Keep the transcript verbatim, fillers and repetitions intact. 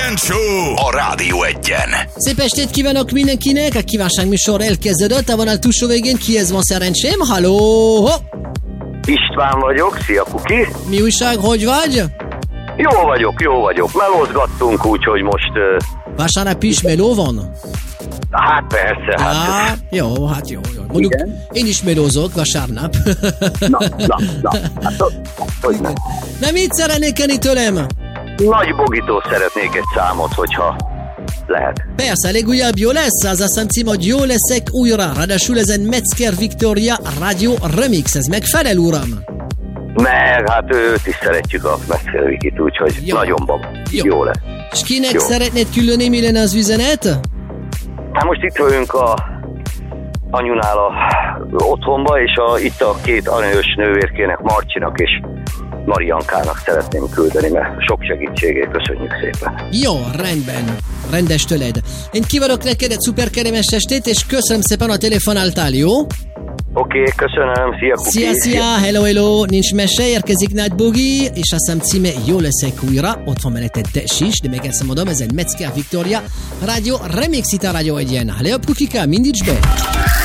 Kejfel Show a Rádió Egyen. Szép estét kívánok mindenkinek, a kívánságműsor elkezdődött, a vonal túlsó végén kihez van szerencsém? Halló! István vagyok, szia Kuki! Mi újság, hogy vagy? Jó vagyok, jó vagyok, melózgattunk, úgyhogy most... Uh... Vasárnap is meló van? Hát persze, hát... Á, jó, hát jó, jó. Mondjuk igen. Én is melózok vasárnap. Na, na, na, hát hogy nem. Na mit szeretnék kenni tőlem? Nagy bogitó szeretnék egy számot, hogyha lehet. Persze, legújabb jó lesz, az azt hiszem, hogy jó leszek újra. Ráadásul ez egy Metzger Victoria Radio Remix, ez megfelel, uram? Meg, hát őt is szeretjük a Metzger Vikit, úgyhogy jó. Nagyon bab. Jó. Jó lesz. És kinek jó. Szeretnéd küldeni, mi lenne az üzenet? Hát most itt vagyunk a anyunál a otthonba, és a, itt a két aranyos nővérkének, Marcsinak és Mariankának szeretném küldeni, mert sok segítségét köszönjük szépen. Jó, rendben. Rendes tőled. Én kívánok neked egy szuper kellemes estét, és köszönöm szépen a telefonáltál, jó? Oké, okay, köszönöm, szia Kuki. Szia, szia, hello, hello, nincs mese, érkezik Nagy Bogi, és azt hiszem címe Jó leszek újra, ott van mellette Tes is, de még ezt mondom, ez egy Metzger Victoria Radio Remix itt a Radio Egyen. Hello, Kukika, mindig be!